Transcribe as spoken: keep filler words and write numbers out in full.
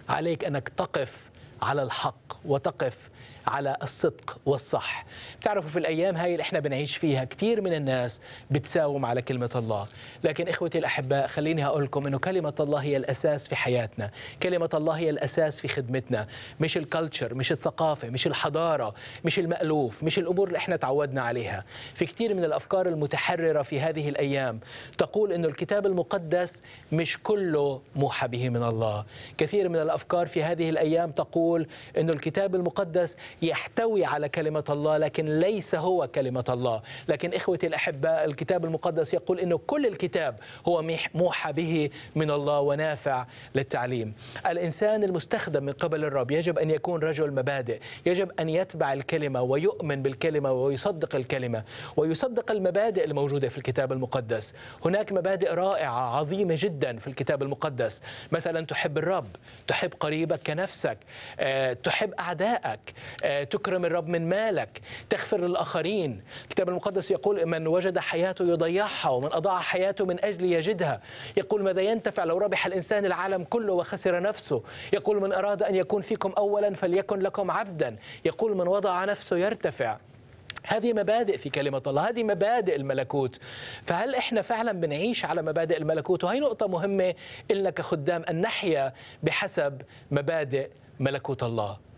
عليك أنك تقف على الحق وتقف على الصدق والصح. بتعرفوا في الأيام هاي اللي احنا بنعيش فيها كثير من الناس بتساوم على كلمة الله، لكن إخوتي الأحباء خليني أقول لكم إنه كلمة الله هي الأساس في حياتنا، كلمة الله هي الأساس في خدمتنا، مش الكالتشر، مش الثقافة، مش الحضارة، مش المألوف، مش الأمور اللي احنا تعودنا عليها. في كثير من الأفكار المتحررة في هذه الأيام تقول إنه الكتاب المقدس مش كله موحى به من الله. كثير من الأفكار في هذه الأيام تقول إنه الكتاب المقدس يحتوي على كلمة الله لكن ليس هو كلمة الله. لكن إخوتي الأحباء الكتاب المقدس يقول إنه كل الكتاب هو موحى به من الله ونافع للتعليم. الإنسان المستخدم من قبل الرب يجب أن يكون رجل مبادئ، يجب أن يتبع الكلمة ويؤمن بالكلمة ويصدق الكلمة ويصدق المبادئ الموجودة في الكتاب المقدس. هناك مبادئ رائعة عظيمة جدا في الكتاب المقدس، مثلا تحب الرب، تحب قريبك كنفسك، تحب أعدائك، تكرم الرب من مالك، تغفر للآخرين. الكتاب المقدس يقول من وجد حياته يضيعها ومن أضاع حياته من أجل يجدها. يقول ماذا ينتفع لو ربح الإنسان العالم كله وخسر نفسه. يقول من أراد أن يكون فيكم أولا فليكن لكم عبدا. يقول من وضع نفسه يرتفع. هذه مبادئ في كلمة الله، هذه مبادئ الملكوت. فهل إحنا فعلا بنعيش على مبادئ الملكوت؟ وهي نقطة مهمة إلنا كخدام أن نحيا بحسب مبادئ ملكوت الله.